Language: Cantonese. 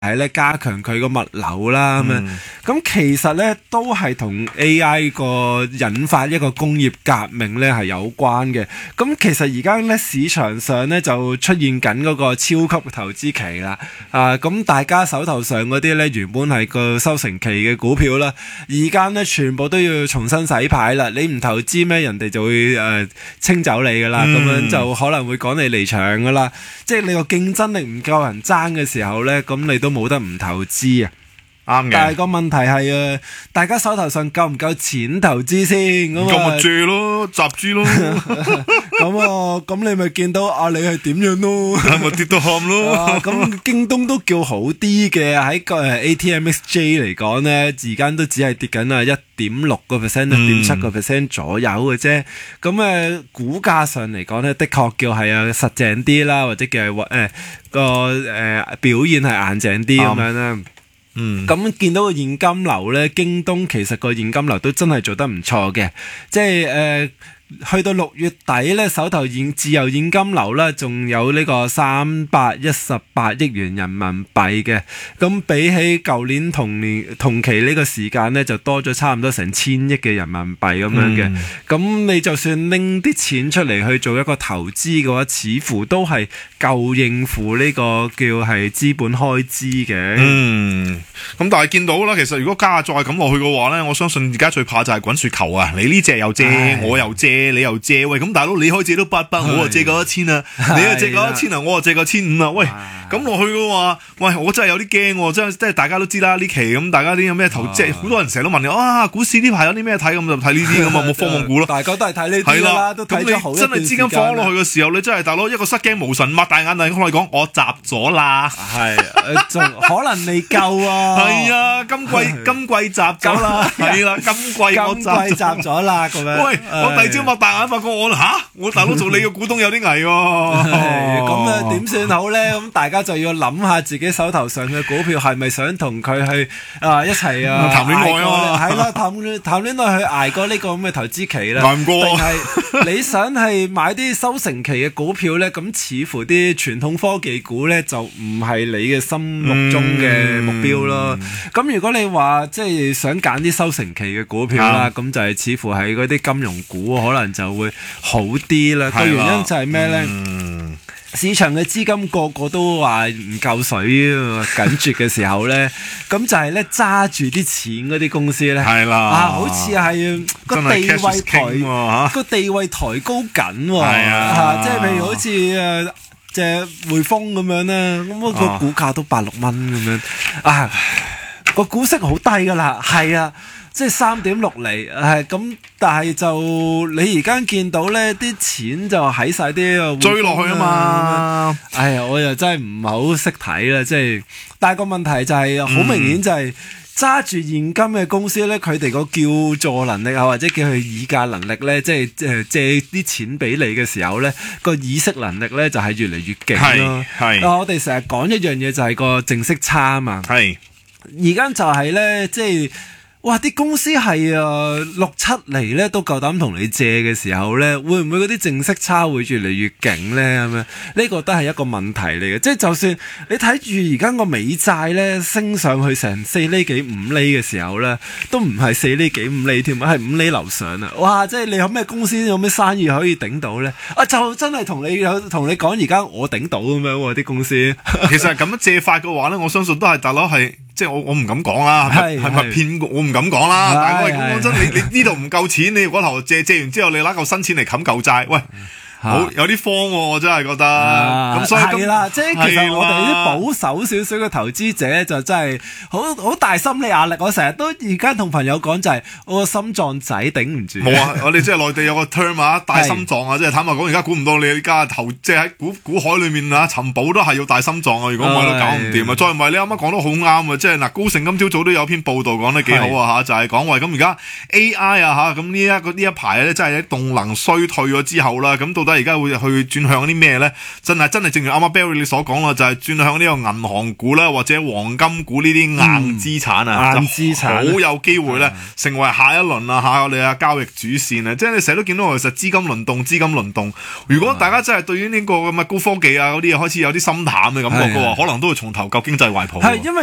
係咧加強佢個物流啦咁樣，咁其實咧都係同 AI 個引發一個工業革命咧係有關嘅。咁其實而家咧市場上咧就出現緊嗰個超級投資期啦。咁大家手頭上嗰啲咧原本係個收成期嘅股票啦，而家咧全部都要重新洗牌啦。你唔投資咩，人哋就會清走你噶啦，咁樣就可能會趕你離場噶啦。即係你個競爭力唔夠人爭嘅時候咧，咁你都冇得唔投資啊。 啱嘅。 但係個問題係大家手頭上夠唔夠錢投資先？咁咁咪借咯，集資咯。 咁你咪見到你係點樣咯？ 咪跌到喊咯。 咁京東都叫好啲嘅，喺個ATMXJ 嚟講咧，而家都只係跌緊1.6%、1.7% 左右嘅啫。咁股價上嚟講咧，的確叫係實淨啲啦，或者叫係表現係硬淨啲咁樣啦。咁見到個現金流咧，京東其實個現金流都真係做得唔錯嘅，即係去到6月底咧，手頭自由現金流啦，仲有呢個318億元人民幣嘅。咁比起舊年同期呢個時間咧，就多咗差唔多成1000億嘅人民幣咁樣嘅。咁你就算拎啲錢出嚟去做一個投資嘅話，似乎都係夠應付呢個叫係資本開支嘅。 咁但係見到啦，其實如果加再咁落去嘅話咧，我相信而家最怕就係滾雪球啊！你呢隻又借，我又借。你又借，喂，咁大佬你可以借到800，我又借夠1000啊，你又借夠1000啊，我又借夠1500啊，喂，咁落去嘅話，喂，我真係有啲驚喎，真係大家都知啦，呢期咁大家啲有咩投，即係好多人成日都問你，股市呢排有啲咩睇，咁就睇呢啲咁啊，冇科網股咯， 大家都係睇呢啲啦，都睇咗好一段時間。 真係資金放落去嘅時候，你真係大佬一個失驚無神，擘大眼嚟同你講，我集咗啦， 係，仲可能未夠啊， 係啊，今季集咗啦，係啦，今季集咗啦，咁樣， 喂，我第二朝擘大眼發覺我大佬做你嘅股東有啲危喎， 咁點算好咧？咁大家就要諗下自己手頭上嘅股票係咪想同佢去一齊談戀愛啊？ 係啦，談戀愛去捱過呢個咁嘅投資期啦， 捱唔過， 定係你想係買啲收成期嘅股票咧？咁似乎啲傳統科技股咧就唔係你嘅心目中嘅目標咯。咁如果你話即係想揀啲收成期嘅股票啦，咁就係似乎係嗰啲金融股可能就會好啲啦。個原因就係咩咧？市場嘅資金個個都話唔夠水緊絕嘅時候咧，咁就係咧揸住啲錢嗰啲公司咧， 係啦， 好似係個地位抬高緊，即係譬如好似隻匯豐咁樣咧，咁個股價都86蚊咁樣，個股息好低噶啦，係啊。即係3.6厘，咁，但係就你而家見到咧，啲錢就喺晒啲追落去啊嘛。 我又真係唔係好識睇啦，即係，但係個問題就係好明顯就係揸住現金嘅公司咧，佢哋個叫座能力啊，或者叫佢議價能力咧，即係借啲錢俾你嘅時候咧，個議息能力咧就係越嚟越勁咯。我哋成日講一樣嘢就係個淨息差啊嘛。而家就係咧，即係。哇！啲公司係6-7厘咧都夠膽同你借嘅時候咧，會唔會嗰啲淨息差會越嚟越勁咧？咁樣呢個都係一個問題嚟嘅。即係就算你睇住而家個美債咧升上去成4厘幾5厘嘅時候咧，都唔係4厘幾5厘添，係5厘樓上啊！哇！即係你有咩公司有咩生意可以頂到咧？就真係同你講而家我頂到咁樣喎啲公司。 其實咁樣借法嘅話咧，我相信都係大佬係。即係我唔敢講啦，係咪騙？我唔敢講啦。但係喂，講真，你呢度唔夠錢，你嗰頭借完之後，你拿嚿新錢嚟冚舊債，喂。好有啲慌喎，我真係覺得咁，所以係啦， 即係其實我哋啲保守少少嘅投資者就真係好大心理壓力。我成日都而家同朋友講就係我個心臟仔頂唔住。 冇啊！我哋即係內地有個 term 啊，大心臟啊，即係坦白講，而家估唔到你而家即係喺股海裏面啊，尋寶都係要大心臟啊！如果唔係都搞唔掂啊！再唔係你啱啱講得好啱啊！即係嗱，高盛今朝早都有篇報道講得幾好啊嚇，就係講話咁而家 AI 啊嚇，咁呢一排咧真係喺動能衰退咗之後啦，咁到底得而家會去轉向啲咩咧？真係正如啱啱 Barry 你所講啦，就係轉向呢個銀行股啦，或者黃金股呢啲硬資產啊， 硬資產好有機會咧成為下一輪啊下我哋嘅交易主線啊！即係你成日都見到其實資金輪動。如果大家真係對於呢個咁嘅高科技啊嗰啲嘢開始有啲心淡嘅感覺嘅話，可能都會從頭救經濟懷抱。 係因為